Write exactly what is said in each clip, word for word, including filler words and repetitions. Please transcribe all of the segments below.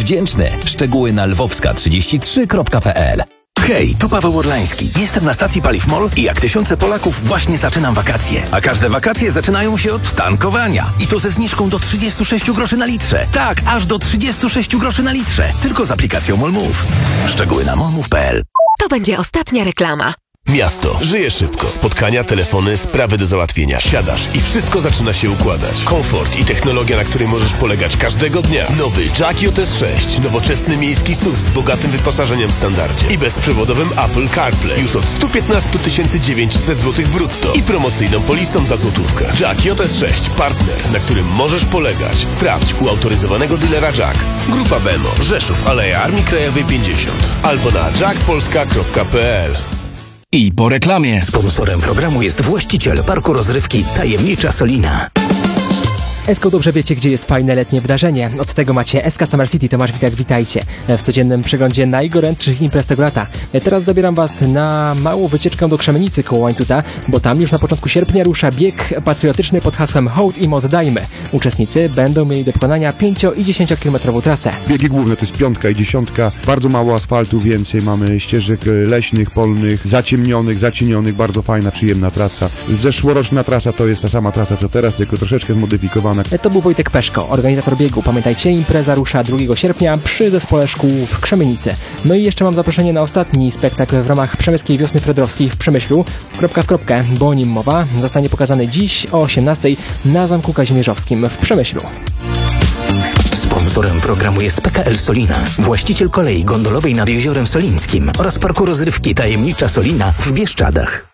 wdzięczny. Szczegóły na lwowska trzydzieści trzy kropka p l. Hej, tu Paweł Orlański. Jestem na stacji Paliw MOL i jak tysiące Polaków właśnie zaczynam wakacje. A każde wakacje zaczynają się od tankowania. I to ze zniżką do trzydzieści sześć groszy na litrze. Tak, aż do trzydzieści sześć groszy na litrze. Tylko z aplikacją MOLMove. Szczegóły na molmove kropka p l. To będzie ostatnia reklama. Miasto. Żyje szybko. Spotkania, telefony, sprawy do załatwienia. Siadasz i wszystko zaczyna się układać. Komfort i technologia, na której możesz polegać każdego dnia. Nowy Jack J S sześć. Nowoczesny miejski S U V z bogatym wyposażeniem w standardzie. I bezprzewodowym Apple CarPlay. Już od sto piętnaście tysięcy dziewięćset złotych brutto. I promocyjną polisą za złotówkę. Jack J S sześć. Partner, na którym możesz polegać. Sprawdź u autoryzowanego dealera Jack. Grupa Bemo. Rzeszów. Aleja Armii Krajowej pięćdziesiąt. Albo na jack polska kropka p l. I po reklamie. Sponsorem programu jest właściciel parku rozrywki Tajemnicza Solina. Z Eską dobrze wiecie, gdzie jest fajne letnie wydarzenie. Od tego macie Eska Summer City. Tomasz Witek, witajcie w codziennym przeglądzie najgorętszych imprez tego lata. Teraz zabieram Was na małą wycieczkę do Krzemienicy koło Łańcuta, bo tam już na początku sierpnia rusza bieg patriotyczny pod hasłem Hołd im oddajmy. Uczestnicy będą mieli do pokonania pięcio- i dziesięciokilometrową trasę. Biegi główne to jest piątka i dziesiątka. Bardzo mało asfaltu, więcej mamy ścieżek leśnych, polnych, zaciemnionych, zacienionych. Bardzo fajna, przyjemna trasa. Zeszłoroczna trasa to jest ta sama trasa co teraz, tylko troszeczkę zmodyfikowana. To był Wojtek Peszko, organizator biegu. Pamiętajcie, impreza rusza drugiego sierpnia przy zespole szkół w Krzemienicy. No i jeszcze mam zaproszenie na ostatni spektakl w ramach Przemyskiej Wiosny Fredrowskiej w Przemyślu. Kropka w kropkę, bo o nim mowa. Zostanie pokazany dziś o osiemnastej na Zamku Kazimierzowskim w Przemyślu. Sponsorem programu jest P K L Solina, właściciel kolei gondolowej nad Jeziorem Solińskim oraz parku rozrywki Tajemnicza Solina w Bieszczadach.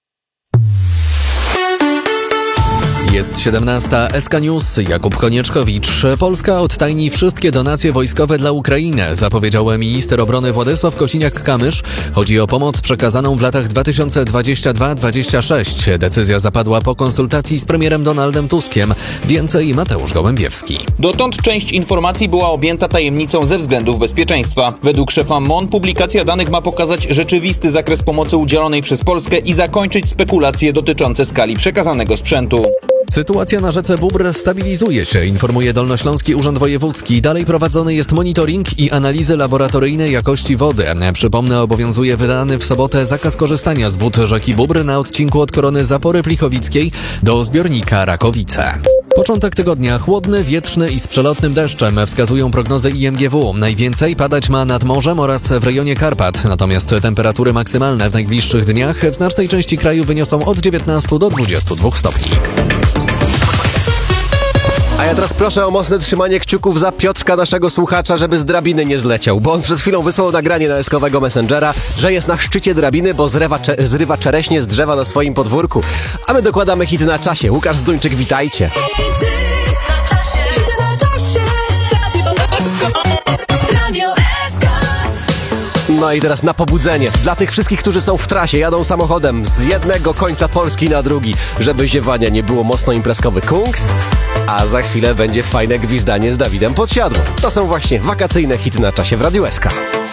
Jest siedemnasta. S K News. Jakub Konieczkowicz. Polska odtajni wszystkie donacje wojskowe dla Ukrainy, zapowiedział minister obrony Władysław Kosiniak-Kamysz. Chodzi o pomoc przekazaną w latach dwa tysiące dwudziestym drugim do dwudziestego trzeciego. Decyzja zapadła po konsultacji z premierem Donaldem Tuskiem. Więcej Mateusz Gołębiewski. Dotąd część informacji była objęta tajemnicą ze względów bezpieczeństwa. Według szefa M O N publikacja danych ma pokazać rzeczywisty zakres pomocy udzielonej przez Polskę i zakończyć spekulacje dotyczące skali przekazanego sprzętu. Sytuacja na rzece Bóbr stabilizuje się, informuje Dolnośląski Urząd Wojewódzki. Dalej prowadzony jest monitoring i analizy laboratoryjnej jakości wody. Przypomnę, obowiązuje wydany w sobotę zakaz korzystania z wód rzeki Bóbr na odcinku od Korony Zapory Plichowickiej do zbiornika Rakowice. Początek tygodnia chłodny, wietrzny i z przelotnym deszczem, wskazują prognozy I M G W. Najwięcej padać ma nad morzem oraz w rejonie Karpat. Natomiast temperatury maksymalne w najbliższych dniach w znacznej części kraju wyniosą od dziewiętnastu do dwudziestu dwóch stopni. A ja teraz proszę o mocne trzymanie kciuków za Piotrka, naszego słuchacza, żeby z drabiny nie zleciał, bo on przed chwilą wysłał nagranie na eskowego Messengera, że jest na szczycie drabiny, bo zrywa, cze- zrywa czereśnie z drzewa na swoim podwórku. A my dokładamy hit na czasie. Łukasz Zduńczyk, witajcie. No i teraz na pobudzenie. Dla tych wszystkich, którzy są w trasie, jadą samochodem z jednego końca Polski na drugi, żeby ziewania nie było mocno imprezkowy kungs, a za chwilę będzie fajne gwizdanie z Dawidem Podsiadłym. To są właśnie wakacyjne hity na czasie w Radiu S K.